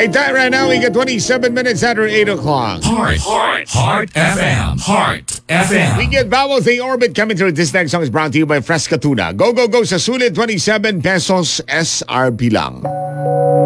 Hey, time right now, we got 27 minutes after 8 o'clock. Heart FM. Heart FM. We get Vowels They Orbit coming through. This next song is brought to you by Fresca Tuna. Go, go, go sa sulit 27 pesos SRP lang.